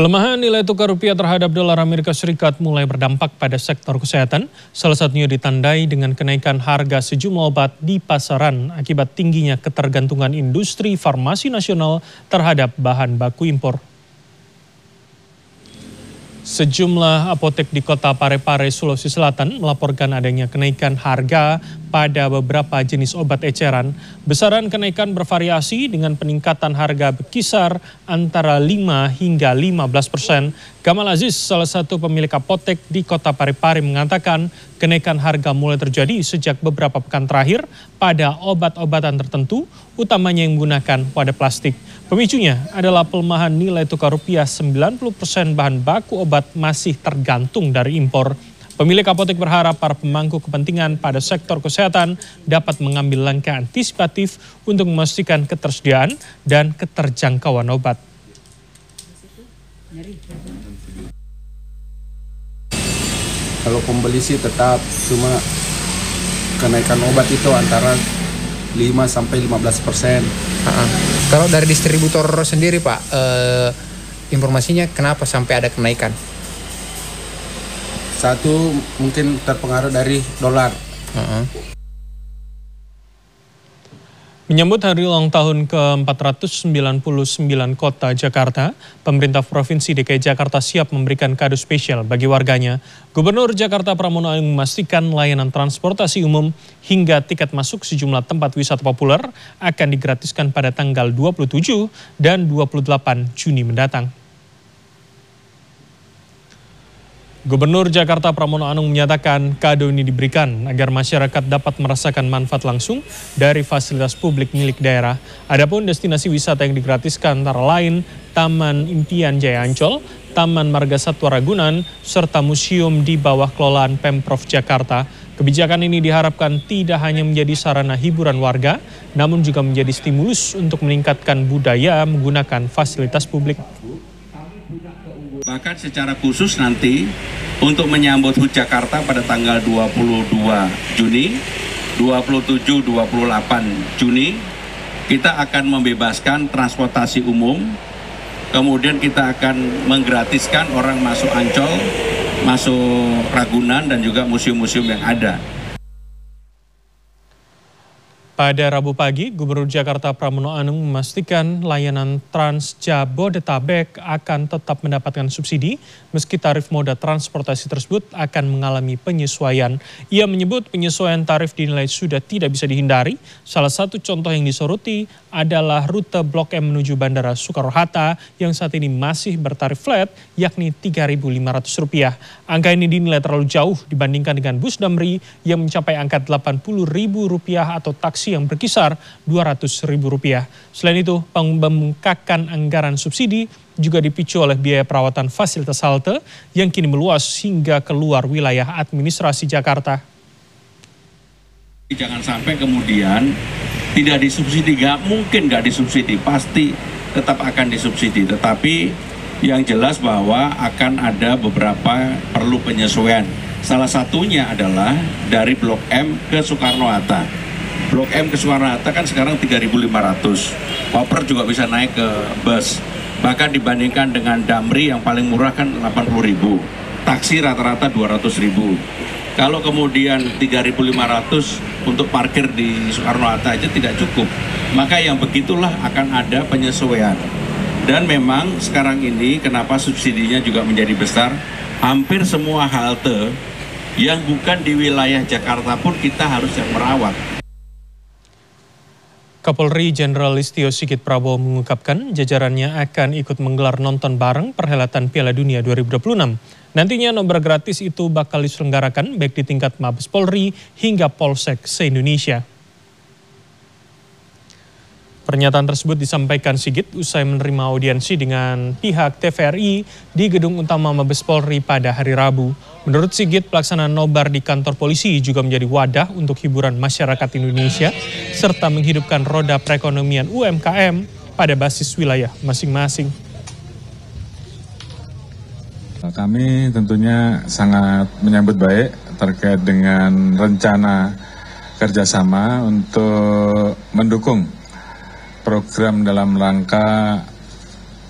Pelemahan nilai tukar rupiah terhadap dolar Amerika Serikat mulai berdampak pada sektor kesehatan, salah satunya ditandai dengan kenaikan harga sejumlah obat di pasaran akibat tingginya ketergantungan industri farmasi nasional terhadap bahan baku impor. Sejumlah apotek di kota Parepare, Sulawesi Selatan melaporkan adanya kenaikan harga pada beberapa jenis obat eceran. Besaran kenaikan bervariasi dengan peningkatan harga berkisar antara 5 hingga 15%. Gamal Aziz, salah satu pemilik apotek di kota Parepare mengatakan kenaikan harga mulai terjadi sejak beberapa pekan terakhir pada obat-obatan tertentu, utamanya yang menggunakan wadah plastik. Pemicunya adalah pelemahan nilai tukar rupiah. 90% bahan baku obat masih tergantung dari impor. Pemilik apotek berharap para pemangku kepentingan pada sektor kesehatan dapat mengambil langkah antisipatif untuk memastikan ketersediaan dan keterjangkauan obat. Kalau pembeli sih tetap, cuma kenaikan obat itu antara 5-15%. Kalau dari distributor sendiri Pak, informasinya kenapa sampai ada kenaikan? Satu mungkin terpengaruh dari dolar. Menyambut hari ulang tahun ke-499 Kota Jakarta, pemerintah Provinsi DKI Jakarta siap memberikan kado spesial bagi warganya. Gubernur Jakarta Pramono Anung memastikan layanan transportasi umum hingga tiket masuk sejumlah tempat wisata populer akan digratiskan pada tanggal 27 dan 28 Juni mendatang. Gubernur Jakarta Pramono Anung menyatakan kado ini diberikan agar masyarakat dapat merasakan manfaat langsung dari fasilitas publik milik daerah. Adapun destinasi wisata yang digratiskan antara lain Taman Impian Jaya Ancol, Taman Marga Satwa Ragunan, serta museum di bawah kelolaan Pemprov Jakarta. Kebijakan ini diharapkan tidak hanya menjadi sarana hiburan warga, namun juga menjadi stimulus untuk meningkatkan budaya menggunakan fasilitas publik. Bahkan secara khusus nanti untuk menyambut HUT Jakarta pada tanggal 22 Juni, 27-28 Juni, kita akan membebaskan transportasi umum, kemudian kita akan menggratiskan orang masuk Ancol, masuk Ragunan, dan juga museum-museum yang ada. Pada Rabu pagi, Gubernur Jakarta Pramono Anung memastikan layanan Trans Jabodetabek akan tetap mendapatkan subsidi meski tarif moda transportasi tersebut akan mengalami penyesuaian. Ia menyebut penyesuaian tarif dinilai sudah tidak bisa dihindari. Salah satu contoh yang disoroti adalah rute Blok M menuju Bandara Soekarno-Hatta yang saat ini masih bertarif flat yakni Rp3.500. Angka ini dinilai terlalu jauh dibandingkan dengan bus Damri yang mencapai angka Rp80.000 atau taksi yang berkisar Rp200.000. Selain itu, pembengkakan anggaran subsidi juga dipicu oleh biaya perawatan fasilitas halte yang kini meluas hingga keluar wilayah administrasi Jakarta. Jangan sampai kemudian tidak disubsidi, mungkin nggak disubsidi, pasti tetap akan disubsidi. Tetapi yang jelas bahwa akan ada beberapa perlu penyesuaian. Salah satunya adalah dari Blok M ke Soekarno-Hatta. Blok M ke Soekarno-Hatta kan sekarang 3.500. Koper juga bisa naik ke bus. Bahkan dibandingkan dengan Damri yang paling murah kan 80.000. Taksi rata-rata 200.000. Kalau kemudian 3.500 untuk parkir di Soekarno-Hatta aja tidak cukup. Maka yang begitulah akan ada penyesuaian. Dan memang sekarang ini kenapa subsidinya juga menjadi besar, hampir semua halte yang bukan di wilayah Jakarta pun kita harus yang merawat. Kapolri Jenderal Listio Sigit Prabowo mengungkapkan jajarannya akan ikut menggelar nonton bareng perhelatan Piala Dunia 2026. Nantinya nobar gratis itu bakal diselenggarakan baik di tingkat Mabes Polri hingga Polsek se-Indonesia. Pernyataan tersebut disampaikan Sigit usai menerima audiensi dengan pihak TVRI di Gedung Utama Mabes Polri pada hari Rabu. Menurut Sigit, pelaksanaan nobar di kantor polisi juga menjadi wadah untuk hiburan masyarakat Indonesia serta menghidupkan roda perekonomian UMKM pada basis wilayah masing-masing. Kami tentunya sangat menyambut baik terkait dengan rencana kerjasama untuk mendukung program dalam rangka